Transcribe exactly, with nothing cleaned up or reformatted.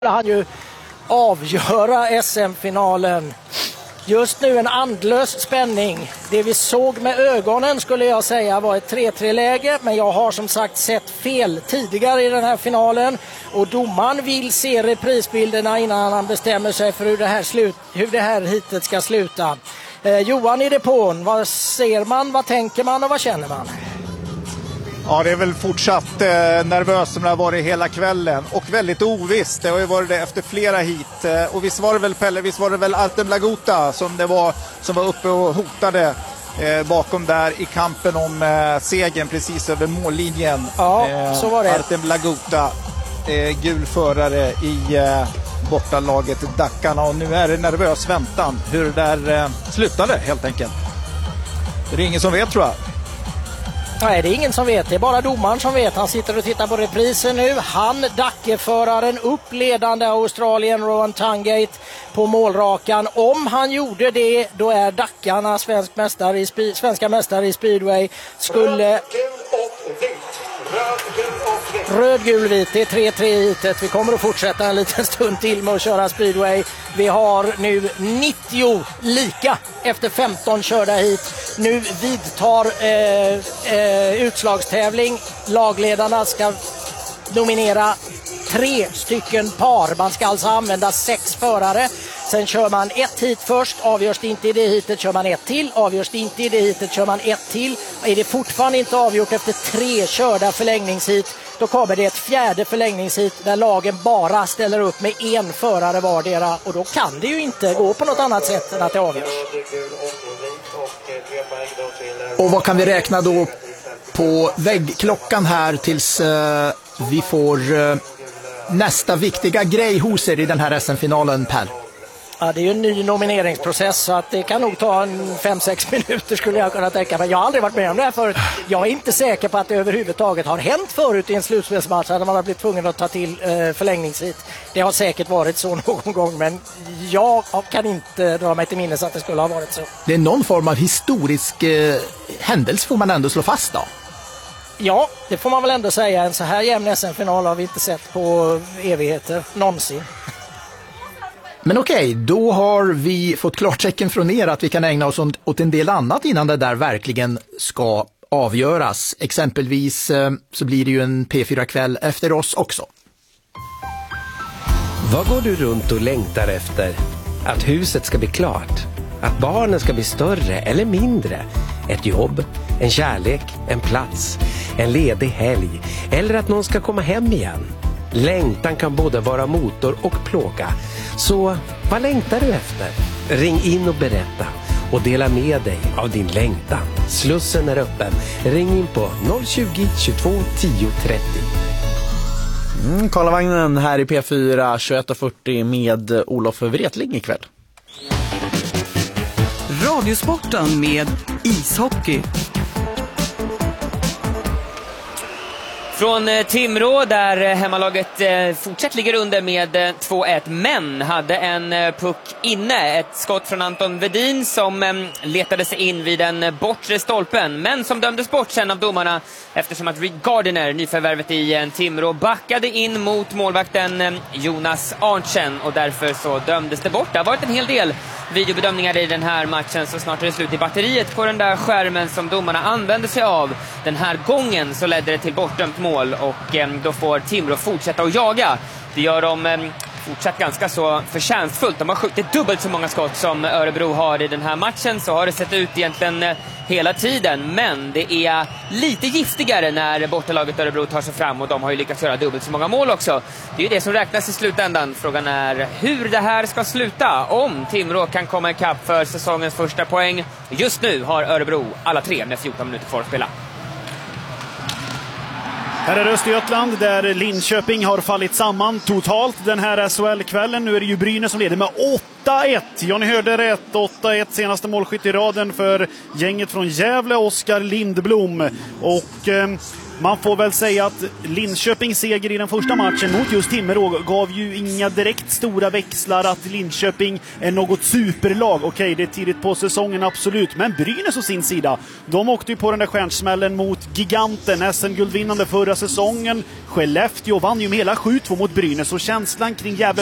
Han ju avgöra S M-finalen. Just nu en andlös spänning. Det vi såg med ögonen skulle jag säga var ett tre tre-läge, men jag har som sagt sett fel tidigare i den här finalen och domaren vill se reprisbilderna innan han bestämmer sig för hur det här, slut, hur det här hitet ska sluta. Eh, Johan i depån, vad ser man, vad tänker man och vad känner man? Ja, det är väl fortsatt eh, nervöst som det har varit hela kvällen och väldigt ovisst. Det har ju varit det efter flera hit. Eh, och visst var det väl Pelle, visst var det väl Artem Blagotta som det var som var uppe och hotade eh, bakom där i kampen om eh, segern precis över mållinjen. Ja, eh, så var det. Artem Blagotta, eh, gul förare i eh, bortalaget Dackarna, och nu är det nervös väntan hur det där eh, slutade helt enkelt. Det är ingen som vet, tror jag. Nej, det är ingen som vet. Det är bara domaren som vet. Han sitter och tittar på reprisen nu. Han, Dacke-föraren, upp ledande Australien Rowan Tungate på målrakan. Om han gjorde det, då är Dackarna svensk mästare i spe- svenska mästare i speedway. Skulle... Röd, gul, vit. Det är tre tre hitet. Vi kommer att fortsätta en liten stund till med att köra speedway. Vi har nu nittio lika efter femton körda hit. Nu vidtar eh, eh, utslagstävling. Lagledarna ska nominera tre stycken par. Man ska alltså använda sex förare. Sen kör man ett hit först, avgörs det inte i det hitet kör man ett till, avgörs det inte i det hitet kör man ett till. Är det fortfarande inte avgjort efter tre körda förlängningshit, då kommer det ett fjärde förlängningshit där lagen bara ställer upp med en förare vardera, och då kan det ju inte gå på något annat sätt än att det avgörs. Och vad kan vi räkna då på väggklockan här tills uh, vi får uh, nästa viktiga grej hos er i den här S M-finalen, Per? Ja, det är ju en ny nomineringsprocess, så att det kan nog ta en fem sex minuter skulle jag kunna tänka mig. Jag har aldrig varit med om det här förut. Jag är inte säker på att det överhuvudtaget har hänt förut i en slutspelsmatch där man har blivit tvungen att ta till eh, förlängningshit. Det har säkert varit så någon gång, men jag kan inte dra mig till minnes att det skulle ha varit så. Det är någon form av historisk eh, händelse får man ändå slå fast då. Ja, det får man väl ändå säga. En så här jämn S M-final har vi inte sett på evigheter, någonsin. Men okej, då har vi fått klartecken från er att vi kan ägna oss åt en del annat innan det där verkligen ska avgöras. Exempelvis så blir det ju en P fyra-kväll efter oss också. Vad går du runt och längtar efter? Att huset ska bli klart? Att barnen ska bli större eller mindre? Ett jobb? En kärlek? En plats? En ledig helg? Eller att någon ska komma hem igen? Längtan kan både vara motor och plåga. Så vad längtar du efter? Ring in och berätta och dela med dig av din längtan. Slussen är öppen. Ring in på noll tjugo, tjugotvå, tio, trettio. Mm, Karlavagnen här i P fyra tjugoett fyrtio med Olof Wretling ikväll. Radiosporten med ishockey. Från Timrå där hemmalaget eh, fortsatt ligger under med eh, två ett, men hade en eh, puck inne. Ett skott från Anton Vedin som eh, letade sig in vid den bortre stolpen, men som dömdes bort sen av domarna eftersom att Reed Gardiner, nyförvärvet i eh, Timrå, backade in mot målvakten eh, Jonas Arntzen, och därför så dömdes det bort. Det har varit en hel del videobedömningar i den här matchen, så snart är det slut i batteriet på den där skärmen som domarna använde sig av. Den här gången så ledde det till bortdömt mål, och eh, då får Timrå fortsätta att jaga. Det gör de eh, fortsatt ganska så förtjänstfullt. De har skjutit dubbelt så många skott som Örebro har i den här matchen, så har det sett ut egentligen eh, hela tiden. Men det är lite giftigare när bortalaget Örebro tar sig fram, och de har ju lyckats göra dubbelt så många mål också. Det är ju det som räknas i slutändan. Frågan är hur det här ska sluta, om Timrå kan komma ikapp för säsongens första poäng. Just nu har Örebro alla tre med fjorton minuter kvar att spela. Här är Östergötland där Linköping har fallit samman totalt den här S H L-kvällen. Nu är det ju Brynäs som leder med åtta ett. Ja, ni hörde rätt. åtta ett, senaste målskytt i raden för gänget från Gävle, Oskar Lindblom. Och eh, Man får väl säga att Linköpings seger i den första matchen mot just Timrå gav ju inga direkt stora växlar att Linköping är något superlag. Okej, det är tidigt på säsongen, absolut. Men Brynäs å sin sida, de åkte ju på den där stjärnsmällen mot giganten, S M-guldvinnande förra säsongen. Skellefteå vann ju med hela sju två mot Brynäs och känslan kring Gävle